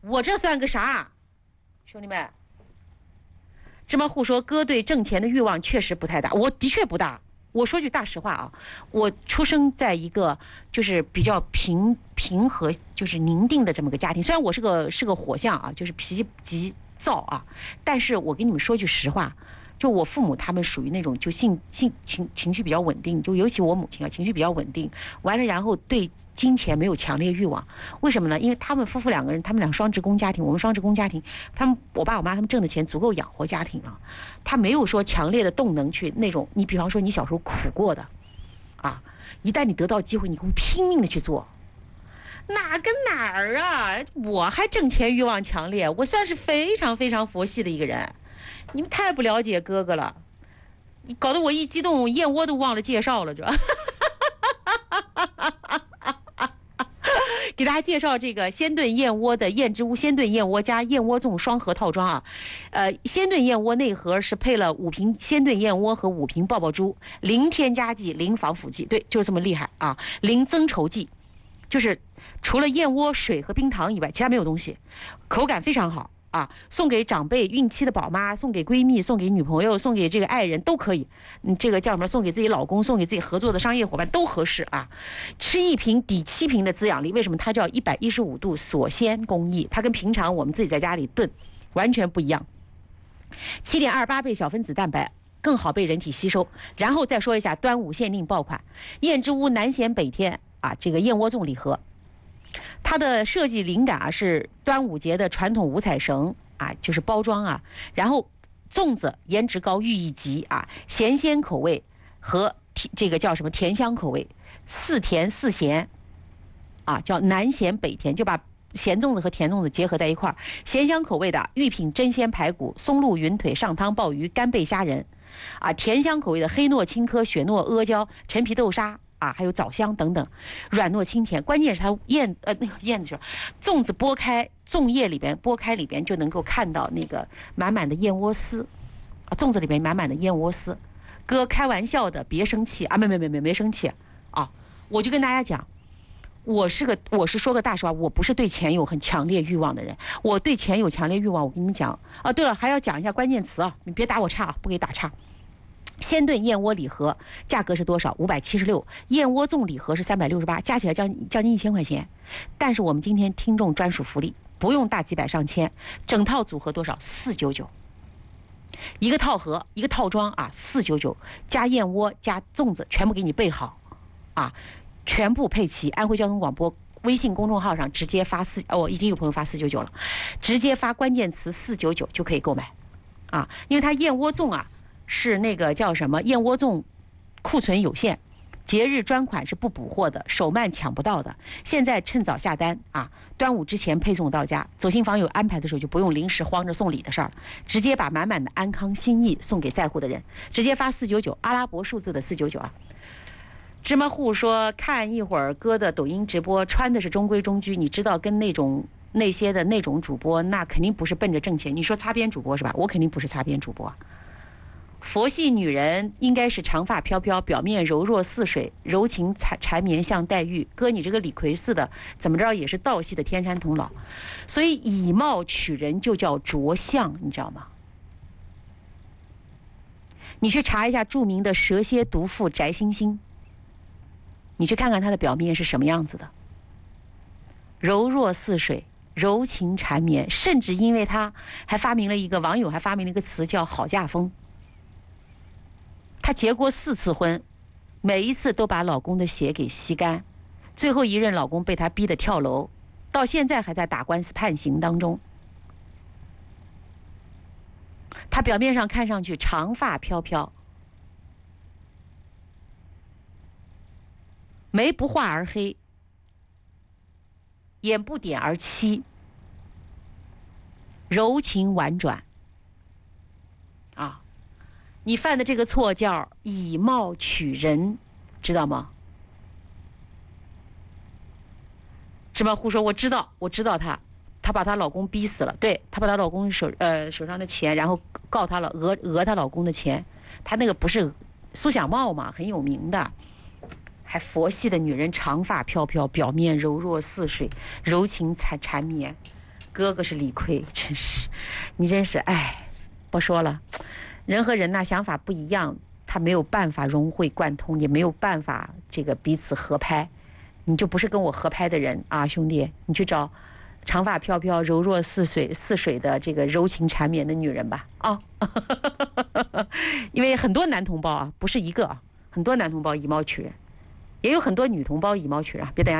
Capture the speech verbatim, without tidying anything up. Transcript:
我这算个啥？兄弟们，芝麻糊说哥对挣钱的欲望确实不太大，我的确不大。我说句大实话啊，我出生在一个就是比较平平和，就是宁定的这么个家庭。虽然我是个是个火象啊，就是脾气急躁啊，但是我跟你们说句实话，就我父母他们属于那种就性性情情绪比较稳定，就尤其我母亲啊，情绪比较稳定。完了，然后对金钱没有强烈欲望，为什么呢？因为他们夫妇两个人，他们俩双职工家庭，我们双职工家庭，他们我爸我妈他们挣的钱足够养活家庭了，他没有说强烈的动能去那种，你比方说你小时候苦过的，啊，一旦你得到机会，你会拼命的去做。哪跟哪儿啊？我还挣钱欲望强烈，我算是非常非常佛系的一个人。你们太不了解哥哥了，你搞得我一激动，燕窝都忘了介绍了，这。给大家介绍这个鲜炖燕窝的燕之屋鲜炖燕窝加燕窝粽双盒套装啊，呃，鲜炖燕窝内盒是配了五瓶鲜炖燕窝和五瓶爆爆珠，零添加剂，零防腐剂，对，就是这么厉害啊，零增稠剂，就是除了燕窝、水和冰糖以外，其他没有东西，口感非常好。啊，送给长辈、孕期的宝妈，送给闺蜜，送给女朋友，送给这个爱人都可以。嗯，这个叫什么？送给自己老公，送给自己合作的商业伙伴都合适啊。吃一瓶抵七瓶的滋养力，为什么它叫一百一十五度锁鲜工艺？它跟平常我们自己在家里炖完全不一样。七点二八倍小分子蛋白，更好被人体吸收。然后再说一下端午限定爆款燕之屋南咸北甜啊，这个燕窝粽礼盒。它的设计灵感啊是端午节的传统五彩绳啊，就是包装啊，然后粽子颜值高，寓意极啊，咸鲜口味和这个叫什么甜香口味，四甜四咸啊，叫南咸北甜，就把咸粽子和甜粽子结合在一块儿。咸香口味的玉品真鲜排骨、松露云腿、上汤鲍鱼、干贝虾仁啊，甜香口味的黑糯青稞、雪糯阿胶、陈皮豆沙。啊，还有枣香等等，软糯清甜。关键是它燕呃那个燕子粽子剥开，粽叶里边剥开里边就能够看到那个满满的燕窝丝，啊，粽子里边满满的燕窝丝。哥开玩笑的，别生气啊！没没没没没生气啊！我就跟大家讲，我是个我是说个大实话，我不是对钱有很强烈欲望的人。我对钱有强烈欲望，我跟你们讲啊。对了，还要讲一下关键词啊，你别打我岔啊，不给打岔。鲜炖燕窝礼盒价格是多少？五百七十六。燕窝粽礼盒是三百六十八，加起来将将近一千块钱。但是我们今天听众专属福利，不用大几百上千，整套组合多少？四九九。一个套盒，一个套装啊，四九九，加燕窝加粽子全部给你备好啊，全部配齐。安徽交通广播微信公众号上直接发四，哦，已经有朋友发四九九了，直接发关键词四九九就可以购买啊，因为它燕窝粽啊。是那个叫什么燕窝粽，库存有限，节日专款是不补货的，手慢抢不到的。现在趁早下单啊，端午之前配送到家。走亲访友安排的时候就不用临时慌着送礼的事儿，直接把满满的安康心意送给在乎的人，直接发四九九，阿拉伯数字的四九九啊。芝麻糊说看一会儿哥的抖音直播，穿的是中规中矩，你知道跟那种那些的那种主播，那肯定不是奔着挣钱。你说擦边主播是吧？我肯定不是擦边主播。佛系女人应该是长发飘飘，表面柔弱似水，柔情缠缠绵像黛玉。哥，你这个李逵似的，怎么着也是道系的天山童姥。所以以貌取人就叫着相，你知道吗？你去查一下著名的蛇蝎毒妇翟星星，你去看看她的表面是什么样子的，柔弱似水，柔情缠绵，甚至因为她还发明了一个网友还发明了一个词叫好嫁风。她结过四次婚，每一次都把老公的血给吸干，最后一任老公被她逼得跳楼，到现在还在打官司判刑当中。她表面上看上去长发飘飘，眉不画而黑，眼不点而漆，柔情婉转啊。你犯的这个错叫以貌取人，知道吗？芝麻糊说我知道，我知道她，她把她老公逼死了，对，她把她老公手呃手上的钱，然后告她了，讹讹她老公的钱，她那个不是苏小茂嘛，很有名的，还佛系的女人，长发飘飘，表面柔弱似水，柔情缠缠绵， 哥哥是理亏，真是，你真是，哎，不说了，人和人呐想法不一样，他没有办法融会贯通，也没有办法这个彼此合拍，你就不是跟我合拍的人啊，兄弟，你去找长发飘飘、柔弱似水似水的这个柔情缠绵的女人吧，啊，因为很多男同胞啊，不是一个啊，很多男同胞以貌取人，也有很多女同胞以貌取人啊，别等下。